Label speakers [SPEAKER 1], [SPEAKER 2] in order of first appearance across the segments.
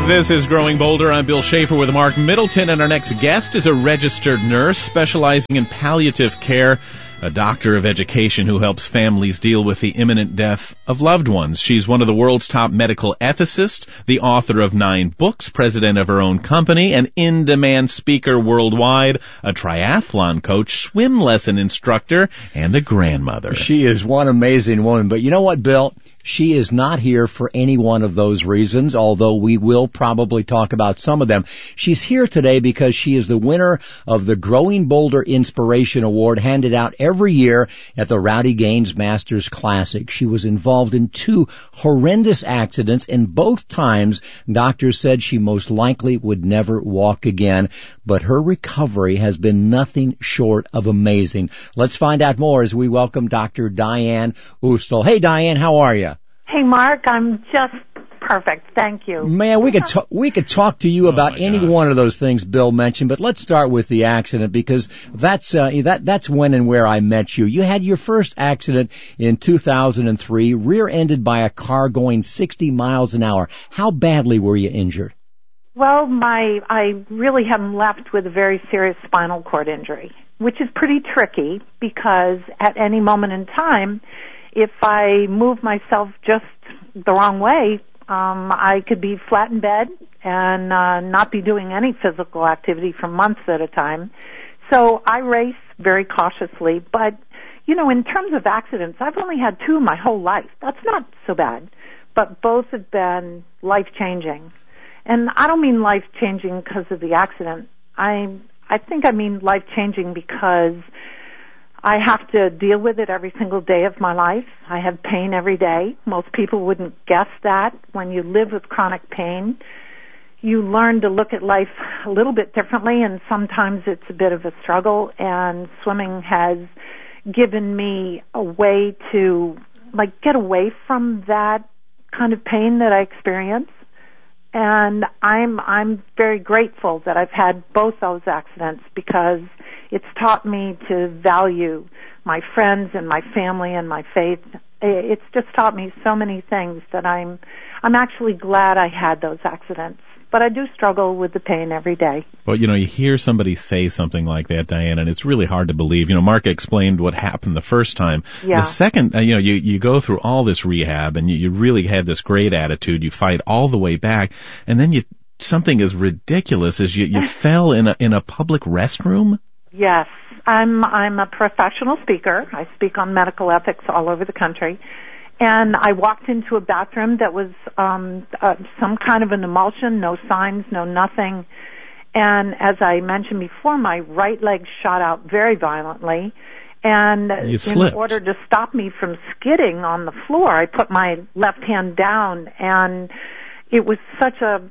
[SPEAKER 1] This is Growing Bolder. I'm Bill Schaefer with Mark Middleton, and our next guest is a registered nurse specializing in palliative care, a doctor of education who helps families deal with the imminent death of loved ones. She's one of the world's top medical ethicists, the author of 9 books, president of her own company, an in-demand speaker worldwide, a triathlon coach, swim lesson instructor, and a grandmother.
[SPEAKER 2] She is one amazing woman. But you know what, Bill? She is not here for any one of those reasons, although we will probably talk about some of them. She's here today because she is the winner of the Growing Bolder Inspiration Award, handed out every year at the Rowdy Gaines Masters Classic. She was involved in 2 horrendous accidents, and both times doctors said she most likely would never walk again. But her recovery has been nothing short of amazing. Let's find out more as we welcome Dr. Diane Oustel. Hey, Diane, how are you?
[SPEAKER 3] Hey, Mark, I'm just perfect. Thank you.
[SPEAKER 2] Man, we could talk to you about any one of those things Bill mentioned, but let's start with the accident because that's when and where I met you. You had your first accident in 2003, rear-ended by a car going 60 miles an hour. How badly were you injured?
[SPEAKER 3] Well, I really am left with a very serious spinal cord injury, which is pretty tricky because at any moment in time, if I move myself just the wrong way, I could be flat in bed and not be doing any physical activity for months at a time. So I race very cautiously. But, you know, in terms of accidents, I've only had 2 my whole life. That's not so bad. But both have been life-changing. And I don't mean life-changing because of the accident. I think I mean life-changing because I have to deal with it every single day of my life. I have pain every day. Most people wouldn't guess that. When you live with chronic pain, you learn to look at life a little bit differently, and sometimes it's a bit of a struggle, and swimming has given me a way to, get away from that kind of pain that I experience. And I'm very grateful that I've had both those accidents because it's taught me to value my friends and my family and my faith. It's just taught me so many things that I'm actually glad I had those accidents. But I do struggle with the pain every day.
[SPEAKER 1] Well, you know, you hear somebody say something like that, Diane, and it's really hard to believe. You know, Mark explained what happened the first time.
[SPEAKER 3] Yeah.
[SPEAKER 1] The second, you go through all this rehab, and you really have this great attitude. You fight all the way back, and then something as ridiculous as you fell in a public restroom.
[SPEAKER 3] Yes, I'm a professional speaker. I speak on medical ethics all over the country. And I walked into a bathroom that was some kind of an emulsion, no signs, no nothing. And as I mentioned before, my right leg shot out very violently. And in order to stop me from skidding on the floor, I put my left hand down. And it was such a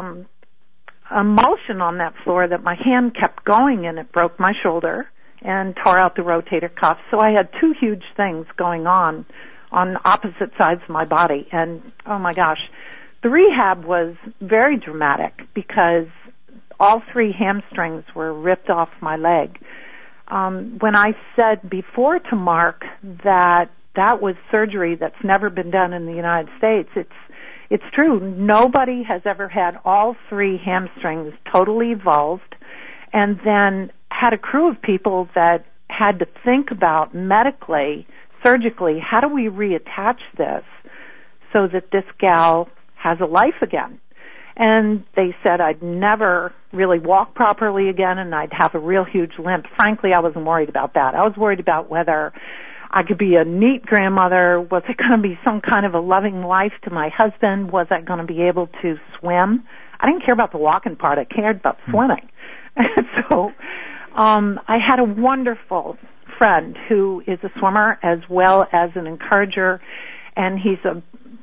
[SPEAKER 3] emulsion on that floor that my hand kept going, and it broke my shoulder and tore out the rotator cuff. So I had 2 huge things going on opposite sides of my body. And, oh my gosh, the rehab was very dramatic because all 3 hamstrings were ripped off my leg. When I said before to Mark that was surgery that's never been done in the United States, it's true. Nobody has ever had all 3 hamstrings totally evolved and then had a crew of people that had to think about medically, surgically, how do we reattach this so that this gal has a life again? And they said I'd never really walk properly again and I'd have a real huge limp. Frankly, I wasn't worried about that. I was worried about whether I could be a neat grandmother. Was it going to be some kind of a loving wife to my husband? Was I going to be able to swim? I didn't care about the walking part. I cared about swimming. So I had a wonderful friend who is a swimmer as well as an encourager, and he's a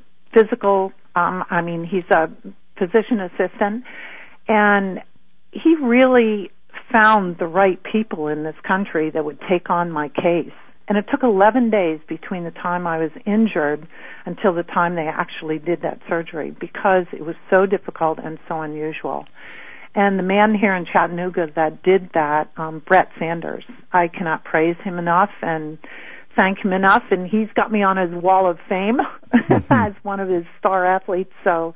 [SPEAKER 3] he's a physician assistant, and he really found the right people in this country that would take on my case. And it took 11 days between the time I was injured until the time they actually did that surgery because it was so difficult and so unusual. And the man here in Chattanooga that did that, Brett Sanders, I cannot praise him enough and thank him enough. And he's got me on his wall of fame as one of his star athletes. So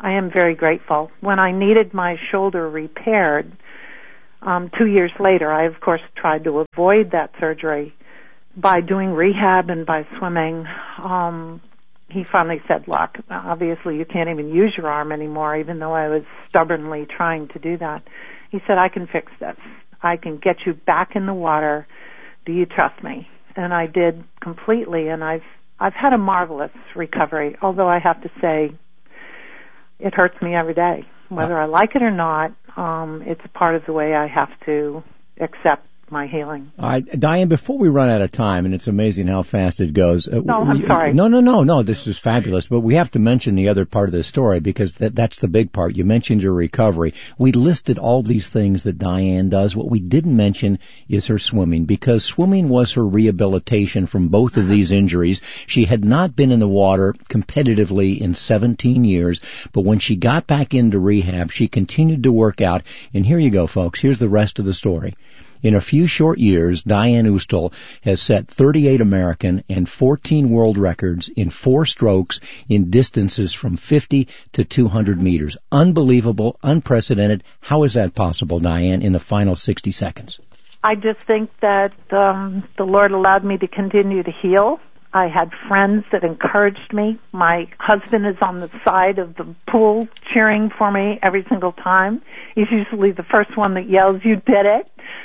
[SPEAKER 3] I am very grateful. When I needed my shoulder repaired, 2 years later, I, of course, tried to avoid that surgery by doing rehab and by swimming. He finally said, look, obviously you can't even use your arm anymore, even though I was stubbornly trying to do that. He said, I can fix this. I can get you back in the water. Do you trust me? And I did completely, and I've had a marvelous recovery, although I have to say it hurts me every day. Whether I like it or not, it's part of the way I have to accept my healing.
[SPEAKER 2] Diane, before we run out of time, and it's amazing how fast it goes.
[SPEAKER 3] I'm sorry.
[SPEAKER 2] No, this is fabulous, but we have to mention the other part of the story because that's the big part. You mentioned your recovery. We listed all these things that Diane does. What we didn't mention is her swimming, because swimming was her rehabilitation from both of these injuries. She had not been in the water competitively in 17 years, but when she got back into rehab, she continued to work out. And here you go, folks. Here's the rest of the story. In a few short years, Diane Oustel has set 38 American and 14 world records in 4 strokes in distances from 50 to 200 meters. Unbelievable, unprecedented. How is that possible, Diane, in the final 60 seconds?
[SPEAKER 3] I just think that the Lord allowed me to continue to heal. I had friends that encouraged me. My husband is on the side of the pool cheering for me every single time. He's usually the first one that yells, "You did it."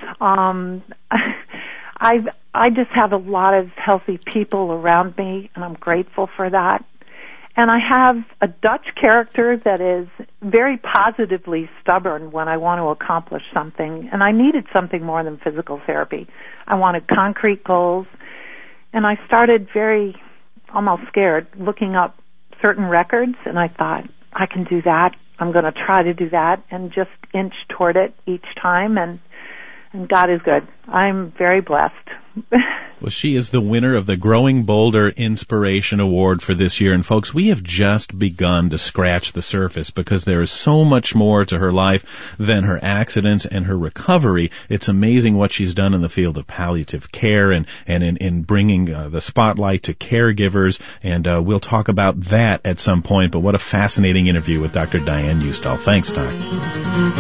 [SPEAKER 3] I just have a lot of healthy people around me, and I'm grateful for that. And I have a Dutch character that is very positively stubborn when I want to accomplish something, and I needed something more than physical therapy. I wanted concrete goals, and I started very almost scared looking up certain records, and I thought, I can do that. I'm going to try to do that and just inch toward it each time, and God is good. I'm very blessed.
[SPEAKER 1] Well, she is the winner of the Growing Bolder Inspiration Award for this year. And folks, we have just begun to scratch the surface because there is so much more to her life than her accidents and her recovery. It's amazing what she's done in the field of palliative care and in bringing the spotlight to caregivers. And we'll talk about that at some point. But what a fascinating interview with Dr. Diane Oustel. Thanks, Doc.